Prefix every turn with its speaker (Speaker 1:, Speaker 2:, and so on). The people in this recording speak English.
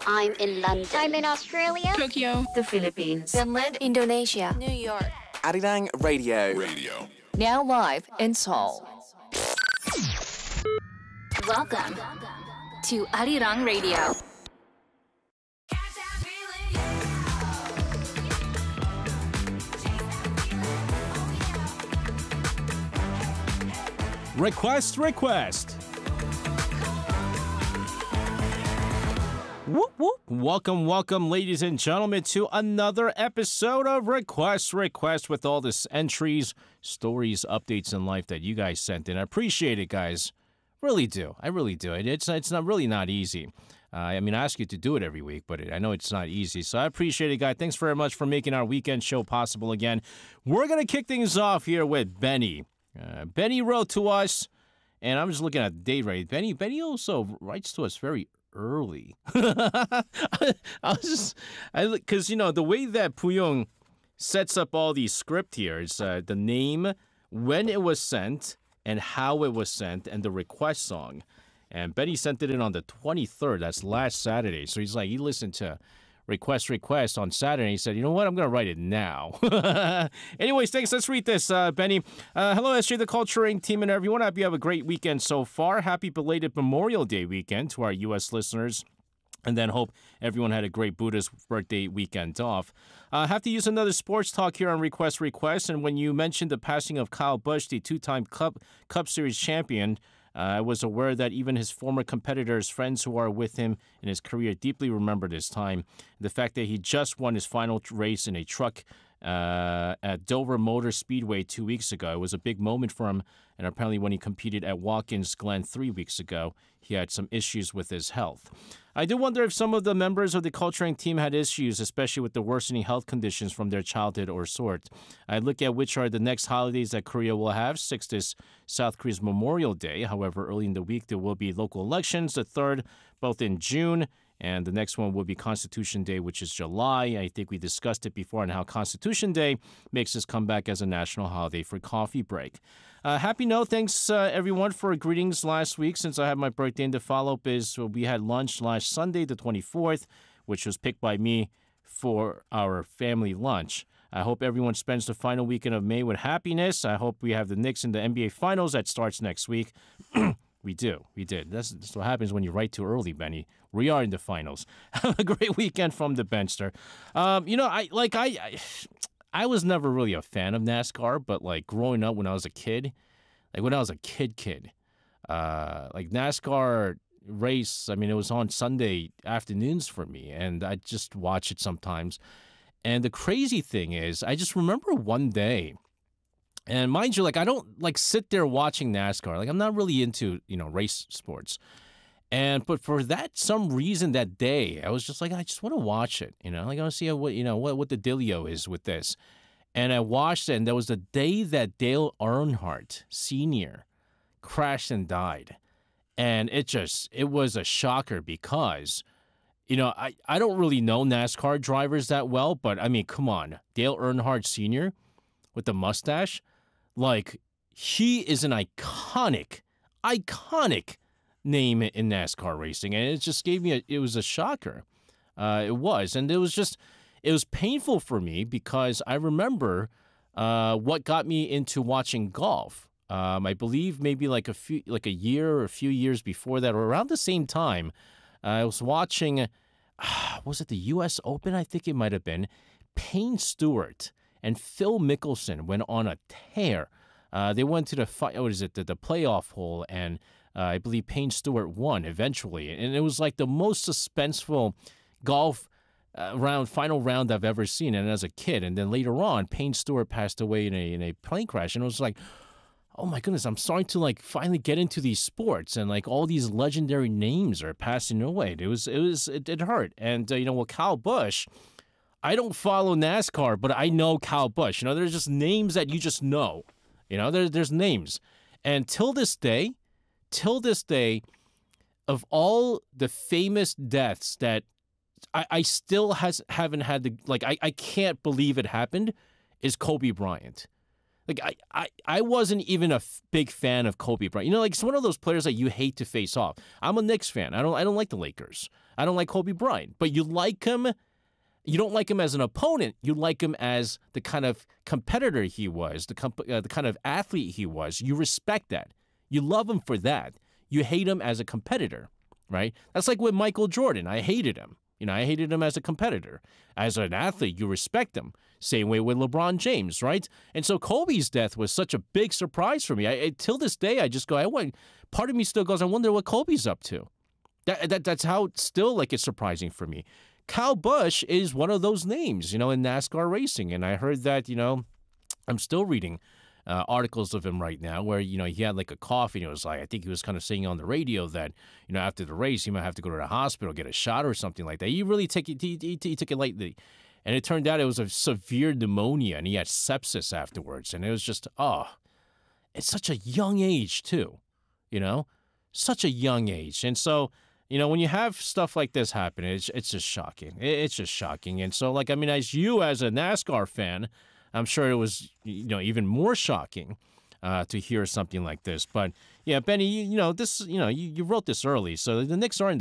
Speaker 1: I'm in London.
Speaker 2: I'm in Australia.
Speaker 3: Tokyo.
Speaker 4: The Philippines.
Speaker 5: Finland.
Speaker 2: Indonesia.
Speaker 5: New York.
Speaker 6: Arirang Radio.
Speaker 5: Now live in Seoul.
Speaker 2: Welcome to Arirang Radio.
Speaker 7: Request. Whoop, whoop. Welcome, ladies and gentlemen, to another episode of Request with all this entries, stories, updates in life that you guys sent in. I appreciate it, guys. Really do. I really do. It's not really not easy. I ask you to do it every week, but I know it's not easy. So I appreciate it, guys. Thanks very much for making our weekend show possible again. We're going to kick things off here with Benny. Benny wrote to us, and I'm just looking at the date right. Benny also writes to us very early. Because the way that Puyong sets up all these script here is the name, when it was sent, and how it was sent, and the request song. And Benny sent it in on the 23rd. That's last Saturday. So he's like, he listened to request on Saturday. He said, you know what? I'm going to write it now. Anyways, thanks. Let's read this, Benny. Hello, SJ, the Culturing team, and everyone. I hope you have a great weekend so far. Happy belated Memorial Day weekend to our U.S. listeners. And then hope everyone had a great Buddha's birthday weekend off. I have to use another sports talk here on Request. And when you mentioned the passing of Kyle Busch, the two-time Cup Series champion, I was aware that even his former competitors, friends who are with him in his career, deeply remember this time. The fact that he just won his final race in a truck at Dover Motor Speedway 2 weeks ago. It was a big moment for him, and apparently when he competed at Watkins Glen 3 weeks ago, he had some issues with his health. I do wonder if some of the members of the Culturing team had issues, especially with the worsening health conditions from their childhood or sort. I look at which are the next holidays that Korea will have. 6th is South Korea's Memorial Day. However, early in the week, there will be local elections. The 3rd, both in June, and the next one will be Constitution Day, which is July. I think we discussed it before on how Constitution Day makes its comeback as a national holiday for coffee break. Happy note. Thanks, everyone, for greetings last week since I had my birthday. And the follow-up is we had lunch last Sunday, the 24th, which was picked by me for our family lunch. I hope everyone spends the final weekend of May with happiness. I hope we have the Knicks in the NBA Finals that starts next week. We did. That's what happens when you write too early, Benny. We are in the finals. Have a great weekend from the Benster. I was never really a fan of NASCAR, but like growing up when I was a kid, NASCAR race, it was on Sunday afternoons for me, and I just watch it sometimes. And the crazy thing is, I just remember one day. And mind you, I don't sit there watching NASCAR. I'm not really into, race sports. But for some reason that day, I was just I just want to watch it. I want to see what the dealio is with this. And I watched it, and that was the day that Dale Earnhardt Sr. crashed and died. And it was a shocker because, I don't really know NASCAR drivers that well, but come on, Dale Earnhardt Sr. with the mustache. He is an iconic name in NASCAR racing, and it just gave me it was a shocker. It was, and it was painful for me because I remember what got me into watching golf. I believe maybe a year or a few years before that, or around the same time, I was watching. Was it the U.S. Open? I think it might have been. Payne Stewart and Phil Mickelson went on a tear. They went to the playoff hole, and I believe Payne Stewart won eventually. And it was the most suspenseful golf final round I've ever seen, and as a kid. And then later on, Payne Stewart passed away in a plane crash, and it was oh my goodness, I'm starting to finally get into these sports, and all these legendary names are passing away. It hurt. And Kyle Busch. I don't follow NASCAR, but I know Kyle Busch. There's just names that you just know. There's names. And till this day, of all the famous deaths that I still haven't had I can't believe it happened, is Kobe Bryant. Like I wasn't even a big fan of Kobe Bryant. You know, like it's one of those players that you hate to face off. I'm a Knicks fan. I don't like the Lakers. I don't like Kobe Bryant. But you like him. You don't like him as an opponent. You like him as the kind of competitor he was, the kind of athlete he was. You respect that. You love him for that. You hate him as a competitor, right? That's like with Michael Jordan. I hated him. You know, I hated him as a competitor. As an athlete, you respect him. Same way with LeBron James, right? And so Kobe's death was such a big surprise for me. Till this day, I just go, part of me still goes, I wonder what Kobe's up to. That's how still like it's surprising for me. Kyle Busch is one of those names, you know, in NASCAR racing. And I heard that, you know, I'm still reading articles of him right now where, you know, he had like a cough and it was like, I think he was kind of saying on the radio that, you know, after the race, he might have to go to the hospital, get a shot or something like that. He really took it lightly. And it turned out it was a severe pneumonia and he had sepsis afterwards. And it was just, it's such a young age too, you know, such a young age. And so, you know, when you have stuff like this happen, it's just shocking. It's just shocking. And so, like, I mean, as a NASCAR fan, I'm sure it was, you know, even more shocking to hear something like this. But, yeah, Benny, you know, this, you know, you wrote this early. So the Knicks are in the